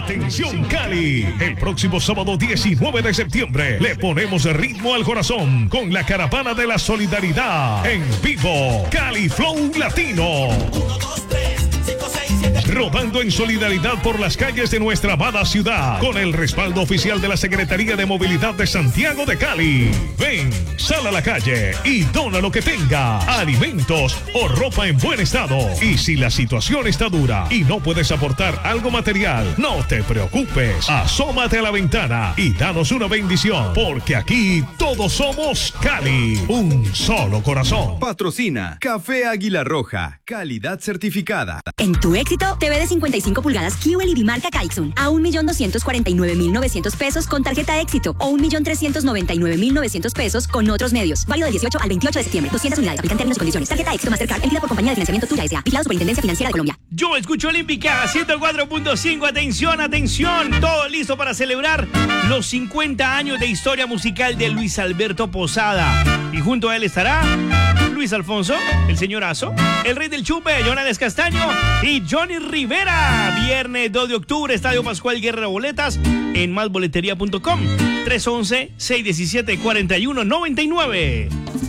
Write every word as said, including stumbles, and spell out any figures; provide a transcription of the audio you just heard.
Atención Cali, el próximo sábado diecinueve de septiembre le ponemos ritmo al corazón con la caravana de la solidaridad en vivo, Cali Flow Latino. Rodando en solidaridad por las calles de nuestra amada ciudad, con el respaldo oficial de la Secretaría de Movilidad de Santiago de Cali. Ven, sal a la calle y dona lo que tenga, alimentos o ropa en buen estado. Y si la situación está dura y no puedes aportar algo material, no te preocupes. Asómate a la ventana y danos una bendición, porque aquí todos somos Cali, un solo corazón. Patrocina Café Águila Roja, calidad certificada. En tu éxito, T V de cincuenta y cinco pulgadas Q L E D marca Kaixun a un millón doscientos cuarenta y nueve mil novecientos pesos con tarjeta éxito o un millón trescientos noventa y nueve mil novecientos pesos con otros medios. Válido del dieciocho al veintiocho de septiembre. doscientas unidades. Aplican términos y condiciones. Tarjeta éxito Mastercard emitida por compañía de financiamiento Tuya S A. Vigilado Superintendencia Financiera de Colombia. Yo escucho Olímpica ciento cuatro punto cinco. Atención, atención. Todo listo para celebrar los cincuenta años de historia musical de Luis Alberto Posada. Y junto a él estará Luis Alfonso, el señorazo, el rey del chupe, Jonales Castaño y Johnny Rivera. Viernes dos de octubre, Estadio Pascual Guerra, boletas en más boletería punto com. tres once, seiscientos diecisiete, cuarenta y uno noventa y nueve.